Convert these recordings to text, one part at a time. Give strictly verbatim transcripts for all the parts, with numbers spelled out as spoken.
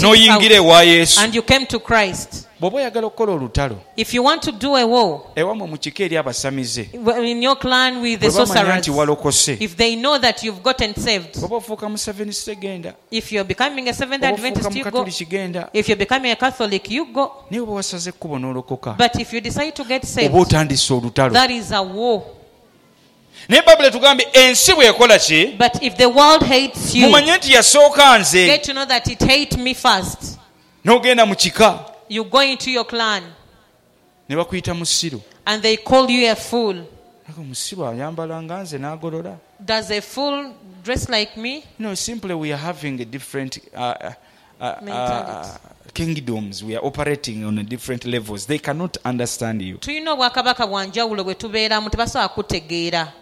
n'oyingira ewa Yesu and you came to Christ. bw'oba oyagala okukola olutalo If you want to do a war ewamwe mu kika eri abasamize in your clan with the bwe bamanya sorcerers, nti walokose if they know that you've gotten saved, bw'oba ofuuka mu Seventh genda if you're becoming a Seventh bw'oba ofuuka Adventist, mu you go. Katoliki genda If you're becoming a Catholic, you go. naye bwe wasaze ekkubo n'olokoka But if you decide to get saved, oba otandise olutalo that is a war. naye Bayibuli etugambye ensi bw'ekola ki But if the world hates you, mumanye nti yasooka nze get to know that it hates me first. n'ogenda mu kika You go into your clan ne bakuyita musiru and they call you a fool. musiru ayambala nga nze n'agolola. Does a fool dress like me? No, simply we are having a different uh, uh, uh, Mentality. uh, kingdoms. We are operating on a different levels. They cannot understand you. Tuyina obwakabaka bwanjawulo bwe tubeeramu tebasobola kutegeera.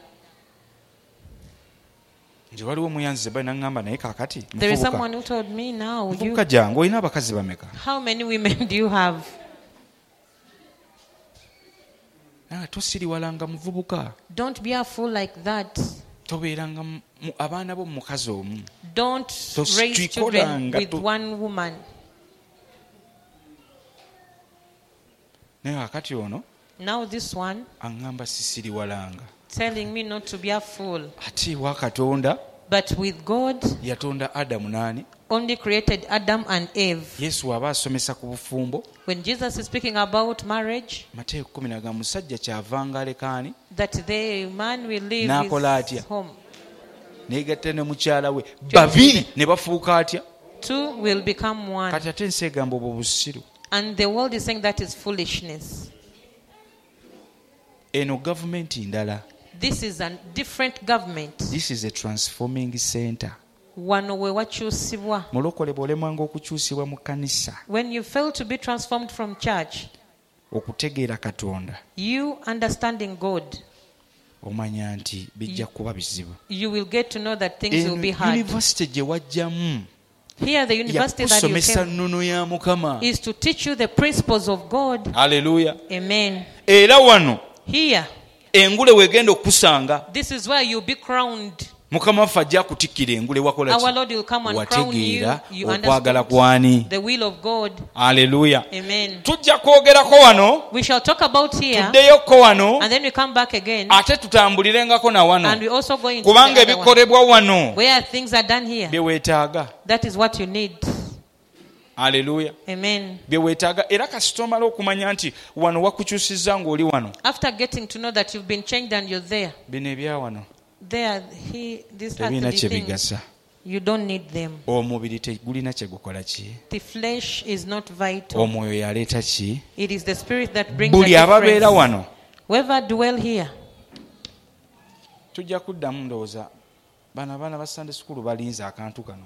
nti waliwo omuyanzi bali naŋŋamba naye kaakati There is someone who told me now, you, muvubuka jange olina abakazi bameka? how many women do you have? naye tosiriwalanga muvubuka, Don't be a fool like that. tobeeranga mu- mu- abaana bo mu mukazi omu. Don't Tos- raise children tuikolanga with tu- one woman. naye kakati ono Now this one aŋŋamba sisiriwalanga. telling me not to be a fool. ate wa Katonda But with God, yatonda Adamu n'ani? only created Adam and Eve. Yesu aba asomesa ku bufumbo When Jesus is speaking about marriage, Mateeka kumi na ga musajja kyavanga alekaani that the man will leave N'akola atya? his home. neegatta ne mukyala we babiri ne bafuuka atya? Two will become one. kati ate ensi egamba obwo busiru. And the world is saying that is foolishness. eno gavumenti ndala. This is a different government. This is a transforming center. Wano we wakyusibwa. mulokole bw'olemwanga okukyusibwa mu kkanisa When you fail to be transformed from church, okutegeera Katonda you understanding God, omanya nti bijja kuba bizibu. you will get to know that things will be eno hard. yunivasite gye wajjamu Here, the university that you yakusomesa came nnono ya Mukama. is to teach you the principles of God. Haleluya. Amen. Era wano Here, engule weegenda okusanga this is where you'll be crowned. Mukama waffe ajja kutikkira engule wakola Our ki? Lord will come and crown you. wategeera You okwagala understand kwani. the will of God. Haleluya. Amen. tujja kwogerako wano We shall talk about here, tuddeyoko wano and then we come back again, ate tutambulirengako na wano and we also go into kubanga the other one, ebikolebwa wano where things are done here. bye weetaaga. That is what you need. Haleluya. Amen. bye weetaaga era kasita omala okumanya nti wano wakukyusizza ng'oli wano. After getting to know that you've been changed and you're there, bino ebya wano there, he, these tebirina earthly kye things, bigasa. you don't need them. omubiri tegulina kye gukola ki. The flesh is not vital. omwoyo yaleeta ki. It is the spirit that brings the buli ababeera difference. wano Whoever dwell here, tujja kuddamu ndowooza bano abaana ba Sunday school balinze akantu kano.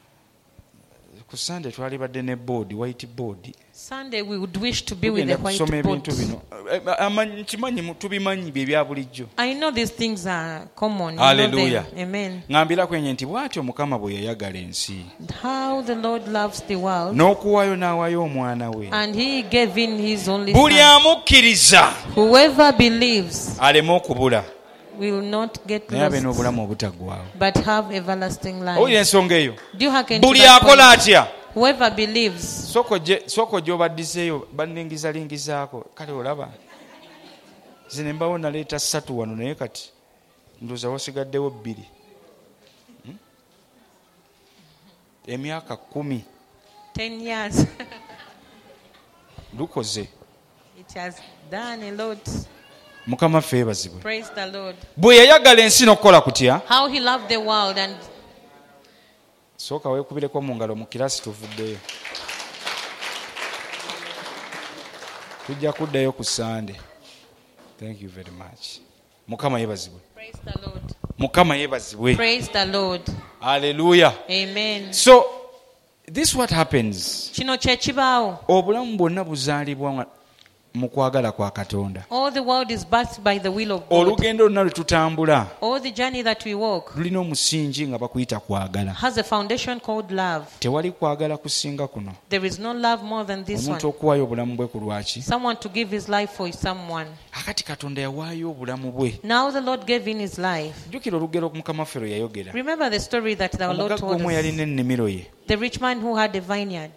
Ku Sunday twali badde ne board, white board. Sunday we would wish to be with Tugenda the white kusoma ebintu board. bino. Eh, eh, amanyi- kimanyi mu- tubimanyi bye bya bulijjo. I know these things are common. You know Hallelujah. them. Amen. Ngambira kwenye nti bw'atyo Mukama bwe yayagala ensi How the Lord loves the world, n'okuwaayo n'awaayo omwana we. and He gave in His only Buli Son. amukkiriza Whoever believes aleme okubula will not get naye abe lost, n'obulamu obutaggwaawo. but have everlasting Owulira life. ensonga eyo. Do you hearken to Buli that akola point? atya. Whoever believes, Soko gy'obaddizeeyo banningizalingizaako kale olaba zine mbawo naleeta ssatu wano naye kati ndowooza wasigaddewo bbiri. Hmm? Emyaka kkumi ten years, lukoze. it has done a lot. Mukama ffe yeebazibwe. Praise the Lord. Bwe yayagala ensi n'okukola kutya. How He loved the world, and Sooka weekubireko mu ngalo mu kiraasi tuvuddeyo. Tujja kuddayo ku Sunday. Thank you very much. Mukama yeebazibwe. praise the Lord. Mukama yeebazibwe. Praise the Lord. Hallelujah. Amen. So this what happens. Kino kye kibaawo. Obulamu bwonna buzaalibwa mu kwagala kwa Katonda. All the world is birthed by the will of God. Olugendo lwonna lwe tutambula All the journey that we walk lulina omusingi nga bakuyita kwagala. has a foundation called love. Tewali kwagala kusinga kuno. There is no love more than this Omuntu one. okuwaayo obulamu bwe ku lwaki. Someone to give his life for someone. Akati Katonda yawaayo obulamu bwe. Now the Lord gave in His life. Jjukira olugero Mukama waffe lwe yayogera. Remember the story that the Lord Omugagga told omu us. yalina ennimiro ye. The rich man who had a vineyard.